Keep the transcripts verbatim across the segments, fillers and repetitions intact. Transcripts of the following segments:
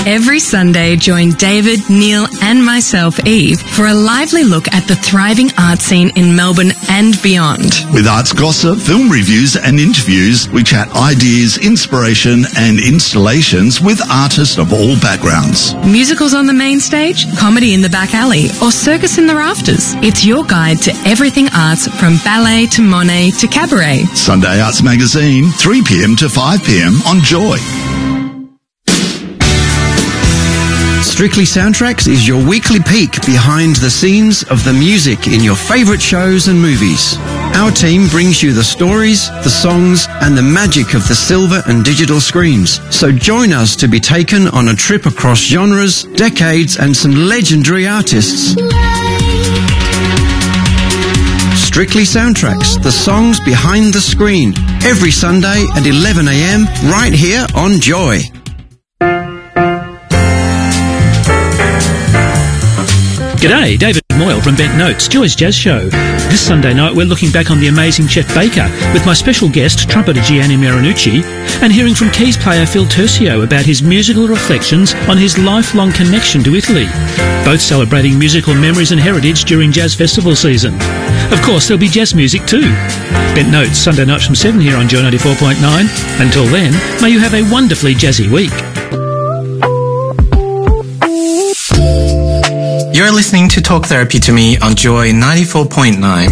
Every Sunday, join David, Neil and myself, Eve, for a lively look at the thriving art scene in Melbourne and beyond. With arts gossip, film reviews and interviews, we chat ideas, inspiration and installations with artists of all backgrounds. Musicals on the main stage, comedy in the back alley or circus in the rafters. It's your guide to everything arts, from ballet to Monet to cabaret. Sunday Arts Magazine, three p.m. to five p.m. on Joy. Strictly Soundtracks is your weekly peek behind the scenes of the music in your favourite shows and movies. Our team brings you the stories, the songs and the magic of the silver and digital screens. So join us to be taken on a trip across genres, decades and some legendary artists. Strictly Soundtracks, the songs behind the screen, every Sunday at eleven a.m. right here on Joy. G'day, David Moyle from Bent Notes, Joy's Jazz Show. This Sunday night we're looking back on the amazing Chet Baker with my special guest, trumpeter Gianni Marinucci, and hearing from keys player Phil Tercio about his musical reflections on his lifelong connection to Italy, both celebrating musical memories and heritage during jazz festival season. Of course, there'll be jazz music too. Bent Notes, Sunday nights from seven here on Joy ninety-four point nine. Until then, may you have a wonderfully jazzy week. You're listening to Talk Therapy to Me on Joy ninety-four point nine.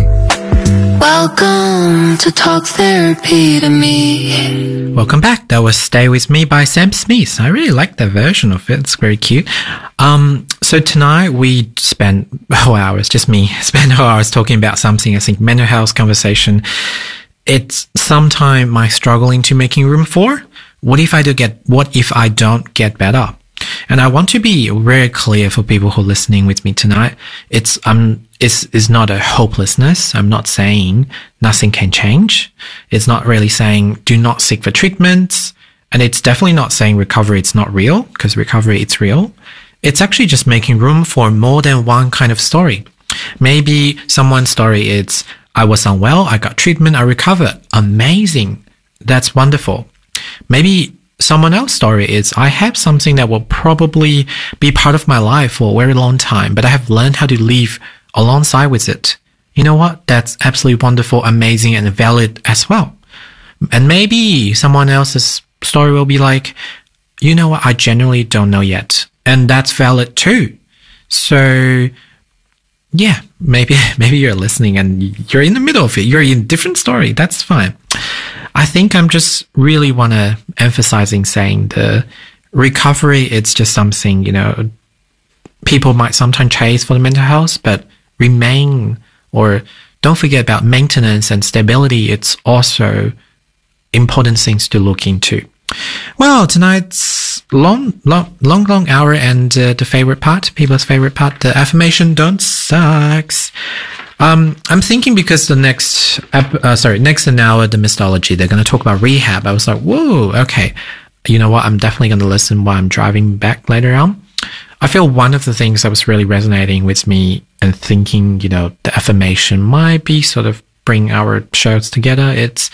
Welcome to Talk Therapy to Me. Welcome back. That was Stay With Me by Sam Smith. I really like that version of it. It's very cute. Um, so tonight we spent whole hours, just me, spent whole hours talking about something, I think mental health conversation. It's sometime my struggling to making room for. What if I do get, what if I don't get better? And I want to be very clear for people who are listening with me tonight. It's, um, it's, it's not a hopelessness. I'm not saying nothing can change. It's not really saying do not seek for treatments. And it's definitely not saying recovery, it's not real, because recovery, it's real. It's actually just making room for more than one kind of story. Maybe someone's story is, I was unwell, I got treatment, I recovered. Amazing. That's wonderful. Maybe someone else's story is, I have something that will probably be part of my life for a very long time, but I have learned how to live alongside with it. You know what? That's absolutely wonderful, amazing, and valid as well. And maybe someone else's story will be like, you know what? I genuinely don't know yet. And that's valid too. So yeah, maybe, maybe you're listening and you're in the middle of it. You're in a different story. That's fine. I think I'm just really want to emphasizing saying the recovery, it's just something, you know, people might sometimes chase for the mental health, but remain or don't forget about maintenance and stability. It's also important things to look into. Well, tonight's long, long, long, long hour and uh, the favorite part, people's favorite part, the affirmation don't sucks. Um, I'm thinking because the next, uh, sorry, next an hour, the Mistology, they're going to talk about rehab. I was like, whoa, okay. You know what? I'm definitely going to listen while I'm driving back later on. I feel one of the things that was really resonating with me and thinking, you know, the affirmation might be sort of bring our shows together. It's,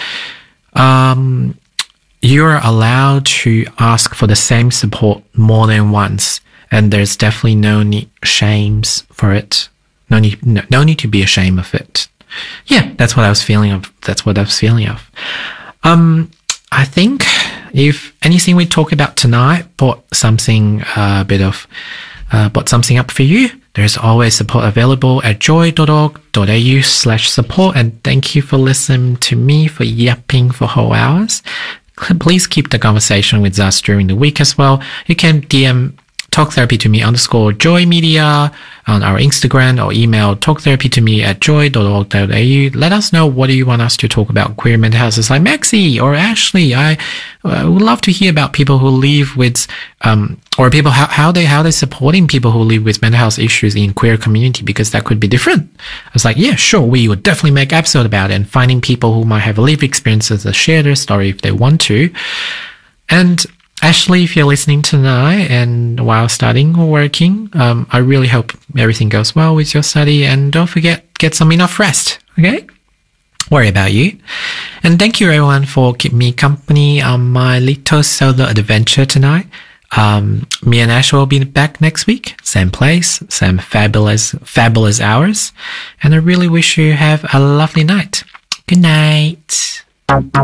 um, you're allowed to ask for the same support more than once. And there's definitely no need, shames for it. No need, no, no need to be ashamed of it. Yeah, that's what I was feeling of. That's what I was feeling of. Um, I think if anything we talk about tonight brought something, a uh, bit of, uh, brought something up for you, there's always support available at joy.org.au slash support. And thank you for listening to me for yapping for whole hours. Please keep the conversation with us during the week as well. You can D M Talk Therapy to Me underscore Joy Media on our Instagram or email talktherapytome at joy.org.au. Let us know what do you want us to talk about queer mental health. It's like Maxie or Ashley. I uh, would love to hear about people who live with, um, or people how, how they how they supporting people who live with mental health issues in queer community, because that could be different. I was like, yeah, sure, we would definitely make an episode about it, and finding people who might have lived experiences to share their story if they want to. And Ashley, if you're listening tonight and while studying or working, um, I really hope everything goes well with your study, and don't forget, get some enough rest, okay? Worry about you. And thank you everyone for keeping me company on my little solo adventure tonight. Um, me and Ash will be back next week. Same place, same fabulous, fabulous hours. And I really wish you have a lovely night. Good night.